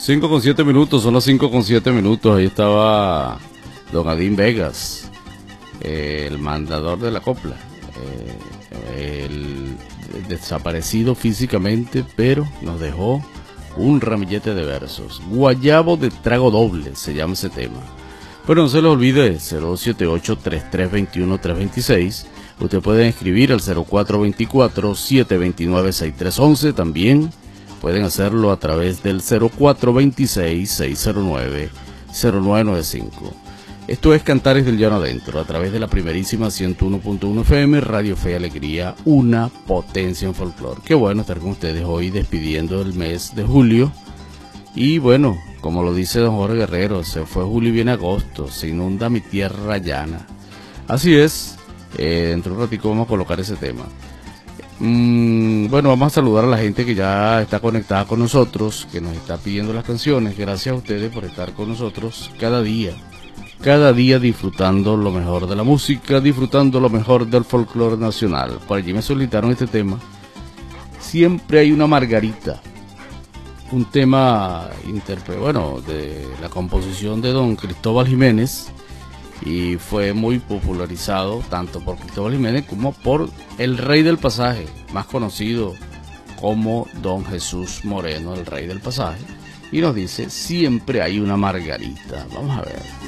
5:07 son las 5:07. Ahí estaba don Adín Vegas, el mandador de la copla, el desaparecido físicamente, pero nos dejó un ramillete de versos. Guayabo de trago doble se llama ese tema. Pero no se les olvide, 078-3321-326. Usted puede escribir al 0424-729-6311. También pueden hacerlo a través del 0426-609-0995. Esto es Cantares del Llano Adentro, a través de la primerísima 101.1 FM, Radio Fe y Alegría, una potencia en folclore. Qué bueno estar con ustedes hoy, despidiendo el mes de julio. Y bueno, como lo dice don Jorge Guerrero, se fue julio y viene agosto, se inunda mi tierra llana. Así es, dentro de un ratico vamos a colocar ese tema. Bueno, vamos a saludar a la gente que ya está conectada con nosotros, que nos está pidiendo las canciones. Gracias a ustedes por estar con nosotros cada día disfrutando lo mejor de la música, disfrutando lo mejor del folclore nacional. Por allí me solicitaron este tema. Siempre hay una Margarita, un tema de la composición de don Cristóbal Jiménez, y fue muy popularizado tanto por Cristóbal Jiménez como por el Rey del Pasaje, más conocido como don Jesús Moreno, el Rey del Pasaje, y nos dice: siempre hay una Margarita. Vamos a ver.